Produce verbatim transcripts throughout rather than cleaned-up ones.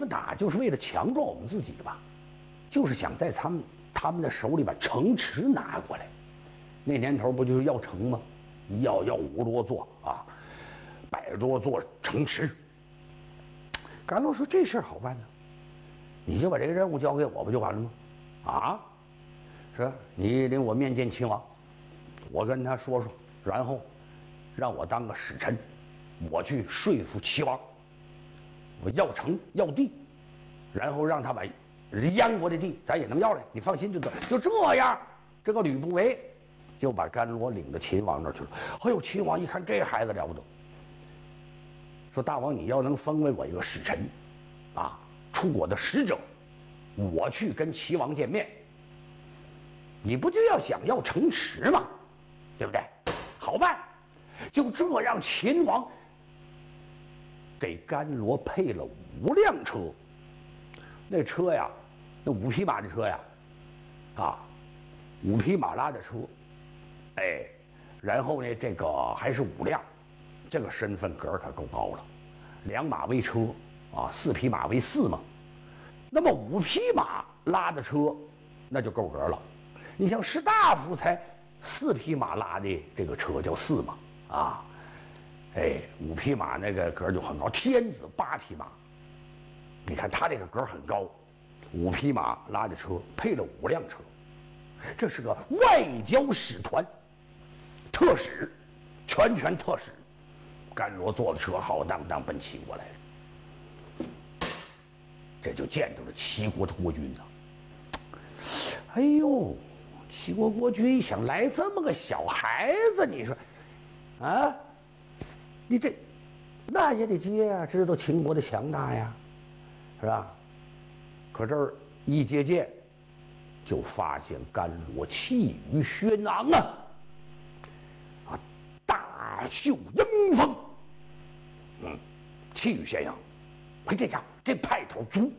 么打，就是为了强壮我们自己吧，就是想在他们他们的手里把城池拿过来。那年头不就是要城吗？要要五多座啊，百多座城池。甘罗说这事儿好办呢，你就把这个任务交给我不就完了吗？啊，是你领我面见秦王，我跟他说说，然后让我当个使臣，我去说服齐王，我要城要地，然后让他把燕国的地咱也能要来，你放心就得。就这样，这个吕不韦就把甘罗领到秦王那儿去了。哎呦，秦王一看这孩子了不得，说大王你要能封为我一个使臣，啊，出国的使者，我去跟齐王见面，你不就要想要城池吗？对不对？好办，就这样，秦王给甘罗配了五辆车，那车呀，那五匹马的车呀，啊，五匹马拉的车，哎，然后呢，这个还是五辆，这个身份格可够高了，两马为车啊，四匹马为四嘛，那么五匹马拉的车，那就够格了。你像士大夫才四匹马拉的这个车叫四马啊，哎，五匹马那个格就很高。天子八匹马，你看他这个格很高，五匹马拉的车配了五辆车，这是个外交使团，特使，全权特使。甘罗坐的车浩荡荡奔齐国来了，这就见到了齐国的国君呐。哎呦，齐国国君一想，来这么个小孩子，你说，啊，你这那也得接呀，知道秦国的强大呀，是吧？可这儿一接见，就发现甘罗气宇轩昂啊，啊，大袖迎风，嗯，气宇轩扬，哎，这家伙这派头足，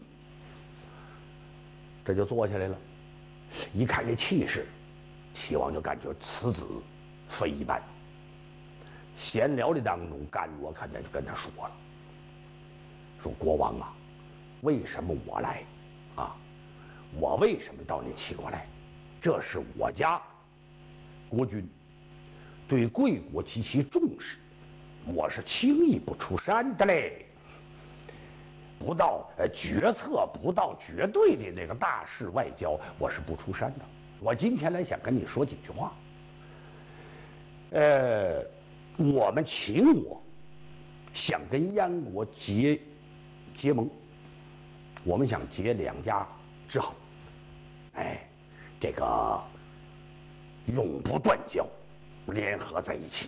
这就坐下来了。一看这气势，齐王就感觉此子非一般。闲聊的当中，甘罗看见就跟他说了，说国王啊，为什么我来啊？我为什么到你齐国来？这是我家国君对贵国极其重视，我是轻易不出山的嘞。不到呃决策，不到绝对的那个大事外交，我是不出山的。我今天来想跟你说几句话。呃，我们秦国想跟燕国结结盟，我们想结两家之好，哎，这个永不断交，联合在一起，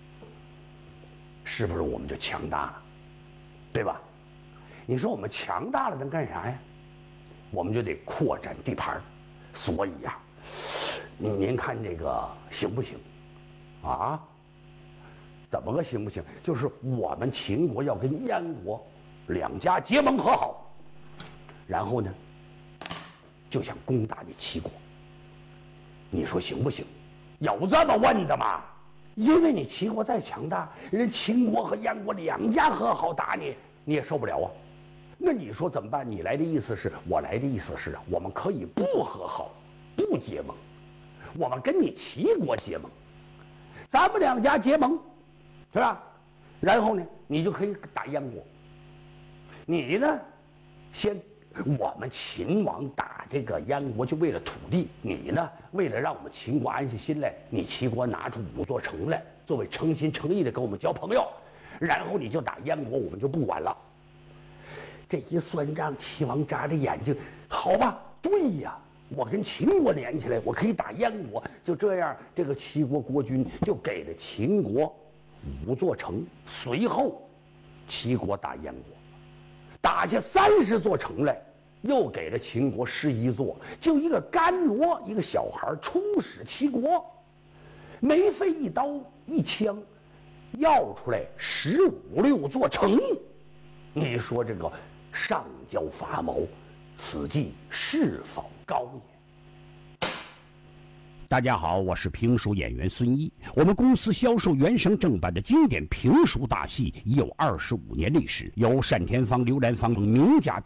是不是我们就强大了，对吧？你说我们强大了能干啥呀？我们就得扩展地盘，所以呀、啊，您看这个行不行？啊？怎么个行不行？就是我们秦国要跟燕国两家结盟和好，然后呢，就想攻打你齐国。你说行不行？有这么问的吗？因为你齐国再强大，人秦国和燕国两家和好打你，你也受不了啊。那你说怎么办？你来的意思是，我来的意思是啊，我们可以不和好，不结盟，我们跟你齐国结盟，咱们两家结盟，是吧？然后呢，你就可以打燕国。你呢，先我们秦王打这个燕国就为了土地，你呢，为了让我们秦国安下心来，你齐国拿出五座城来，作为诚心诚意的跟我们交朋友，然后你就打燕国，我们就不管了。这一算账，齐王眨着眼睛，好吧，对呀，我跟秦国连起来，我可以打燕国。就这样，这个齐国国君就给了秦国五座城。随后，齐国打燕国，打下三十座城来，又给了秦国十一座。就一个甘罗，一个小孩出使齐国，没费一刀一枪，要出来十五六座城。你说这个上交伐谋，此计是否高也？ 大家好，我是评书演员孙一。我们公司销售原声正版的经典评书大戏已有二十五年历史，由单田芳、刘兰芳等名家